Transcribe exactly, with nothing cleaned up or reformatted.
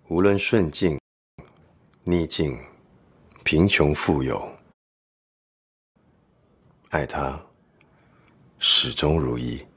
无论顺境、逆境、贫穷富有，爱他始终如一。